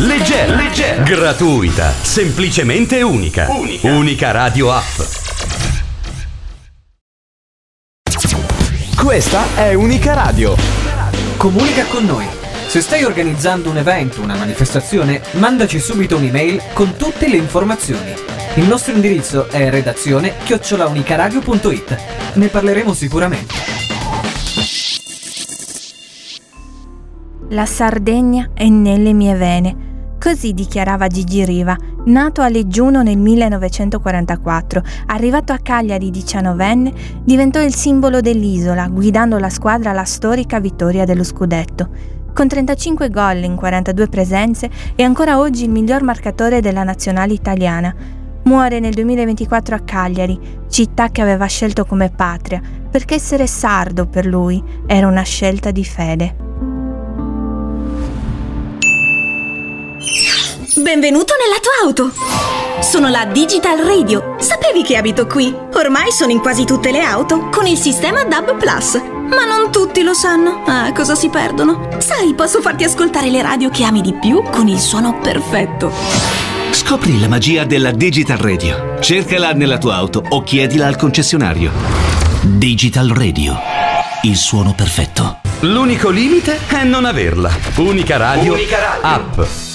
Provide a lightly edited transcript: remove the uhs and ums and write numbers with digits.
leggera, gratuita, semplicemente unica. Unica Radio App. Questa è Unica Radio. Comunica con noi. Se stai organizzando un evento, una manifestazione, mandaci subito un'email con tutte le informazioni. Il nostro indirizzo è redazione@unicaradio.it. Ne parleremo sicuramente. La Sardegna è nelle mie vene. Così dichiarava Gigi Riva, nato a Leggiuno nel 1944, arrivato a Cagliari 19enne, diventò il simbolo dell'isola, guidando la squadra alla storica vittoria dello scudetto. Con 35 gol in 42 presenze è ancora oggi il miglior marcatore della nazionale italiana. Muore nel 2024 a Cagliari, città che aveva scelto come patria, perché essere sardo per lui era una scelta di fede. Benvenuto nella tua auto! Sono la Digital Radio. Sapevi che abito qui? Ormai sono in quasi tutte le auto con il sistema DAB+. Ma non tutti lo sanno. Cosa si perdono? Sai, posso farti ascoltare le radio che ami di più con il suono perfetto. Scopri la magia della Digital Radio. Cercala nella tua auto o chiedila al concessionario. Digital Radio. Il suono perfetto. L'unico limite è non averla. Unica Radio App.